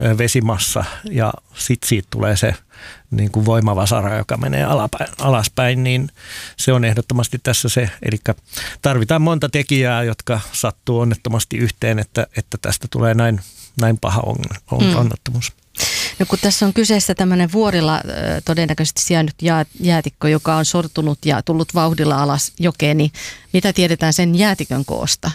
vesimassa ja sitten siitä tulee se niin kuin voimavasara, joka menee alaspäin, niin se on ehdottomasti tässä se. Eli tarvitaan monta tekijää, jotka sattuu onnettomasti yhteen, että tästä tulee näin paha onnettomuus. No kun tässä on kyseessä tämmöinen vuorilla todennäköisesti sijainnut jäätikkö, joka on sortunut ja tullut vauhdilla alas jokeen, niin mitä tiedetään sen jäätikön koosta?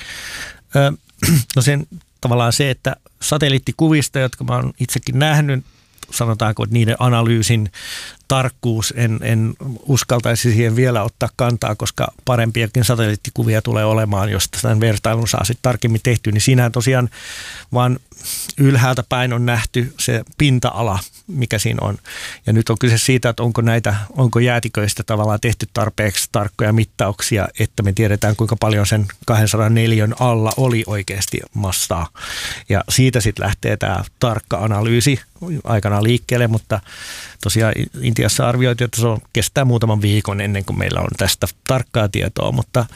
No sen tavallaan se, että satelliittikuvista, jotka mä oon itsekin nähnyt, sanotaanko, että niiden analyysin tarkkuus, en uskaltaisi siihen vielä ottaa kantaa, koska parempiakin satelliittikuvia tulee olemaan, jos tämän vertailun saa sitten tarkemmin tehty, niin siinähän tosiaan vaan ylhäältä päin on nähty se pinta-ala, mikä siinä on. Ja nyt on kyse siitä, että onko jäätiköistä tavallaan tehty tarpeeksi tarkkoja mittauksia, että me tiedetään, kuinka paljon sen 204 alla oli oikeasti massaa. Ja siitä sitten lähtee tämä tarkka analyysi aikanaan liikkeelle, mutta tosiaan Intiassa arvioitiin, että se kestää muutaman viikon ennen kuin meillä on tästä tarkkaa tietoa, mutta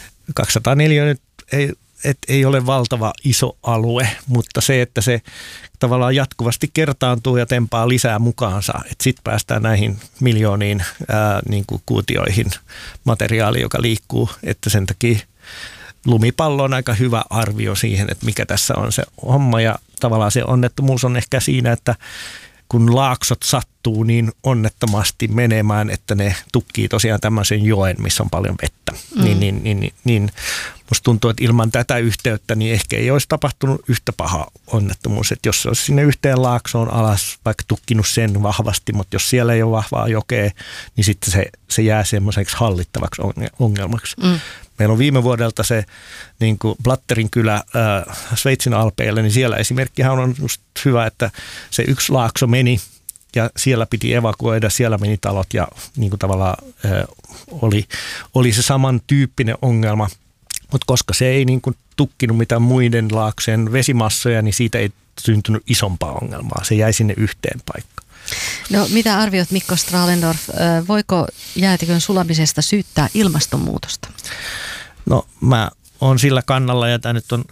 204 nyt ei ole valtava iso alue, mutta se, että se tavallaan jatkuvasti kertaantuu ja tempaa lisää mukaansa, että sitten päästään näihin miljooniin niin kuin kuutioihin materiaali, joka liikkuu, että sen takia lumipallo on aika hyvä arvio siihen, että mikä tässä on se homma ja tavallaan se onnettomuus on ehkä siinä, että kun laaksot sattuu niin onnettomasti menemään, että ne tukkii tosiaan tämmöisen joen, missä on paljon vettä, niin musta tuntuu, että ilman tätä yhteyttä niin ehkä ei olisi tapahtunut yhtä paha onnettomuus. Että jos se olisi sinne yhteen laaksoon alas, vaikka tukkinut sen vahvasti, mutta jos siellä ei ole vahvaa jokea, niin sitten se jää semmoiseksi hallittavaksi ongelmaksi. Meillä on viime vuodelta se niin kuin Blatterin kylä Sveitsin alpeilla, niin siellä esimerkkihän on just hyvä, että se yksi laakso meni ja siellä piti evakuoida, siellä meni talot ja niin kuin tavallaan oli se samantyyppinen ongelma, mutta koska se ei niin kuin tukkinut mitään muiden laaksojen vesimassoja, niin siitä ei syntynyt isompaa ongelmaa, se jäi sinne yhteen paikkaan. No mitä arviot, Mikko Stralendorf, voiko jäätikön sulamisesta syyttää ilmastonmuutosta? No mä oon sillä kannalla ja tämä nyt on,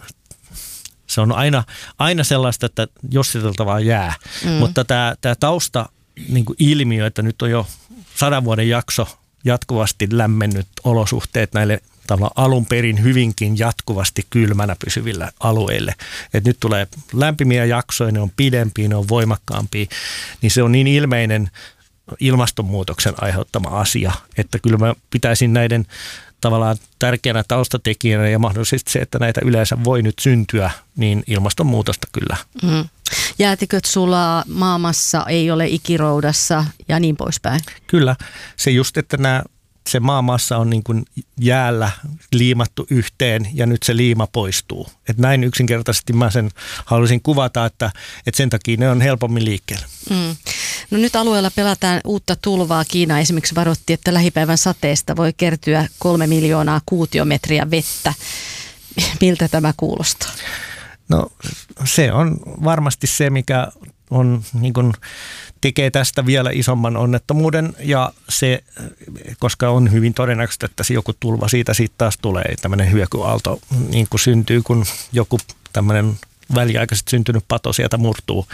se on aina sellaista, että jossiteltavaa jää, mutta tämä tausta niin kuin ilmiö, että nyt on jo 100 vuoden jakso jatkuvasti lämmennyt olosuhteet näille alun perin hyvinkin jatkuvasti kylmänä pysyvillä alueille. Et nyt tulee lämpimiä jaksoja, ne on pidempiä, ne on voimakkaampia, niin se on niin ilmeinen ilmastonmuutoksen aiheuttama asia, että kyllä mä pitäisin näiden tavallaan tärkeänä taustatekijänä ja mahdollisesti se, että näitä yleensä voi nyt syntyä, niin ilmastonmuutosta kyllä. Jäätiköt sulaa, maamassa ei ole ikiroudassa ja niin poispäin. Kyllä, se just, että se maamassa on niin kuin jäällä liimattu yhteen ja nyt se liima poistuu. Et näin yksinkertaisesti mä sen haluaisin kuvata, että sen takia ne on helpommin liikkeellä. No nyt alueella pelataan uutta tulvaa. Kiina esimerkiksi varoitti, että lähipäivän sateesta voi kertyä 3 miljoonaa kuutiometriä vettä. Miltä tämä kuulostaa? No se on varmasti se, mikä on niin kuin tekee tästä vielä isomman onnettomuuden ja se, koska on hyvin todennäköistä, että se joku tulva siitä taas tulee, tämmöinen hyökyaalto niin kuin syntyy, kun joku tämmöinen väliaikaisesti syntynyt pato sieltä murtuu.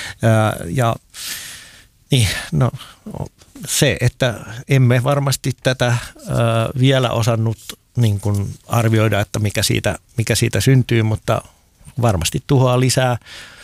Ja niin, no se, että emme varmasti tätä vielä osannut niin kuin arvioida, että mikä siitä syntyy, mutta varmasti tuhoaa lisää.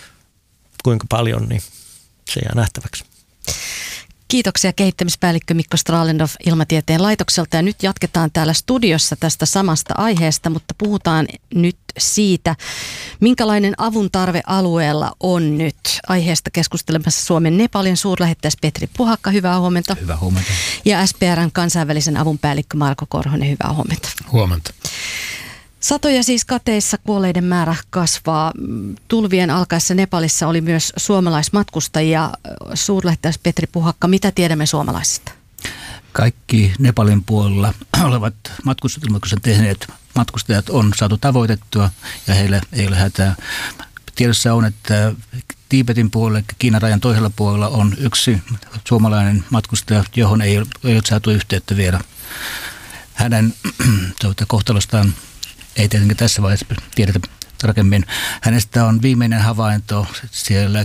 Kuinka paljon, niin se jää nähtäväksi. Kiitoksia kehittämispäällikkö Mikko Stralendorf Ilmatieteen laitokselta. Ja nyt jatketaan täällä studiossa tästä samasta aiheesta, mutta puhutaan nyt siitä, minkälainen avun tarve alueella on nyt. Aiheesta keskustelemassa Suomen Nepalin suurlähettiläs Petri Puhakka, hyvää huomenta. Hyvää huomenta. Ja SPR:n kansainvälisen avun päällikkö Marko Korhonen, hyvää huomenta. Huomenta. Satoja siis kateissa, kuolleiden määrä kasvaa. Tulvien alkaessa Nepalissa oli myös suomalaismatkustajia. Suurlähettiläs Petri Puhakka, mitä tiedämme suomalaisista? Kaikki Nepalin puolella olevat matkustusilmoituksen tehneet matkustajat on saatu tavoitettua ja heillä ei ole hätää. Tiedossa on, että Tiibetin puolella, Kiinan rajan toisella puolella on yksi suomalainen matkustaja, johon ei ole saatu yhteyttä vielä. Hänen kohtalostaan ei tietenkin tässä vaiheessa tiedetä tarkemmin. Hänestä on viimeinen havainto siellä